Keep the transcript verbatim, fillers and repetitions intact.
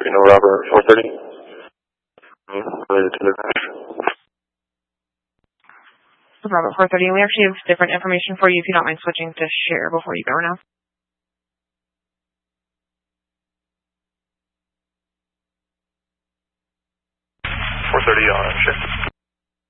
Reno Robert four thirty. Related to the crash. Robert four thirty, and we actually have different information for you if you don't mind switching to share before you go now. four thirty on share.